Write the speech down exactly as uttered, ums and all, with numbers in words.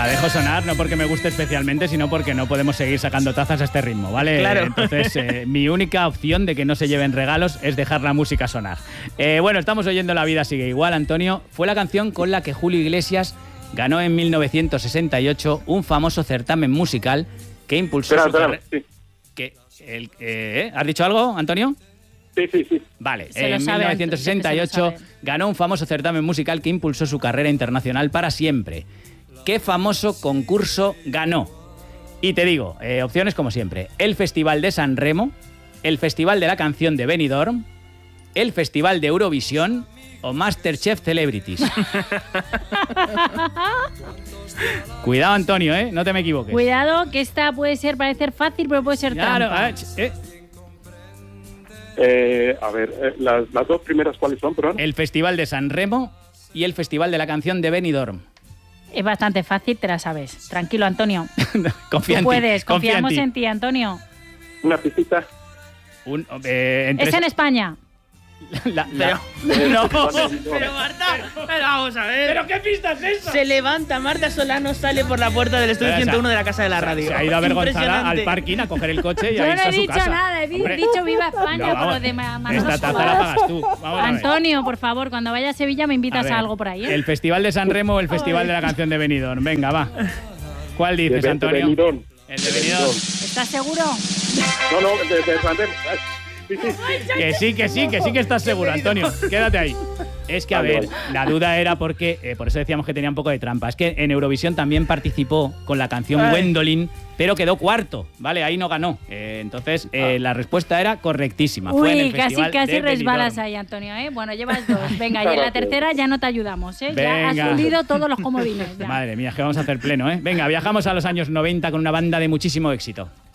La dejo sonar, no porque me guste especialmente, sino porque no podemos seguir sacando tazas a este ritmo, ¿vale? Claro. Entonces, eh, mi única opción de que no se lleven regalos es dejar la música sonar. Eh, bueno, estamos oyendo La vida sigue igual, Antonio. Fue la canción con la que Julio Iglesias ganó en mil novecientos sesenta y ocho un famoso certamen musical que impulsó Espera, su espera, carrera. sí. Que el- eh, ¿Has dicho algo, Antonio? Sí, sí, sí. Vale, Se lo en sabe, mil novecientos sesenta y ocho se lo sabe. ganó un famoso certamen musical que impulsó su carrera internacional para siempre. ¿Qué famoso concurso ganó? Y te digo, eh, opciones como siempre. El Festival de San Remo, el Festival de la Canción de Benidorm, el Festival de Eurovisión o MasterChef Celebrities. Cuidado, Antonio, ¿eh? No te me equivoques. Cuidado, que esta puede ser, parecer fácil, pero puede ser Claro, trampa. ah, ch- eh, Eh, a ver, eh, las, las dos primeras, ¿cuáles son, perdón? el Festival de San Remo y el Festival de la Canción de Benidorm. Es bastante fácil, te la sabes. Tranquilo, Antonio. Confía en Tú ti, puedes, confía confiamos ti. en ti, Antonio. Una pistita. Un- eh, entre- Es en España. la- la- Pero, No. pero Marta, pero vamos a ver. ¿Pero qué pista es esa? Se levanta Marta Solano, sale por la puerta del estudio Pero, o sea, ciento uno de la Casa de la Radio. Se ha ido avergonzada al Impresionante. parking a coger el coche y Yo a no irse a he su dicho casa. nada, he di- Hombre, dicho viva España no, por vamos, lo de Ma- Manolo esta taza la Solano. pagas tú. Vamos a ver. Antonio, por favor, cuando vaya a Sevilla me A invitas a, ver, algo por ahí, ¿eh? ¿El Festival de San Remo o el Festival de la Canción de Benidorm? Venga, va. ¿Cuál De, dices, de, Antonio? de Benidorm. El de Benidorm. ¿Estás seguro? No, no, de, de San Remo. Ay, sí, sí. Que sí, que sí, que sí que estás seguro, Antonio. Quédate ahí. Es que, a Vale, ver, vale. la duda era porque, eh, por eso decíamos que tenía un poco de trampa. Es que en Eurovisión también participó con la canción Ay. Gwendolyn, pero quedó cuarto, ¿vale? Ahí no ganó. Eh, entonces, eh, la respuesta era correctísima. Fue en el Uy, casi, Festival casi de resbalas Benidorm. ahí, Antonio, ¿eh? Bueno, llevas dos. Venga, y en la Gracias. tercera ya no te ayudamos, ¿eh? Ya Venga. has fundido todos los comodines. ya. Madre mía, es que vamos a hacer pleno, ¿eh? Venga, viajamos a los años noventa con una banda de muchísimo éxito.